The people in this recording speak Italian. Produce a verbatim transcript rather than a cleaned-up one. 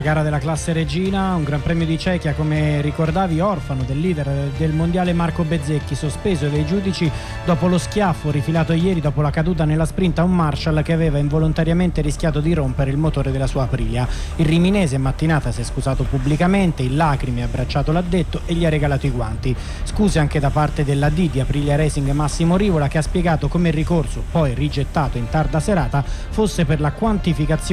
Gara della classe regina, un Gran Premio di Cechia, come ricordavi, orfano del leader del mondiale Marco Bezzecchi, sospeso dai giudici dopo lo schiaffo rifilato ieri dopo la caduta nella sprint a un Marshall che aveva involontariamente rischiato di rompere il motore della sua Aprilia. Il riminese in mattinata si è scusato pubblicamente, in lacrime ha abbracciato l'addetto e gli ha regalato i guanti. Scuse anche da parte dell'A D di Aprilia Racing Massimo Rivola, che ha spiegato come il ricorso, poi rigettato in tarda serata, fosse per la quantificazione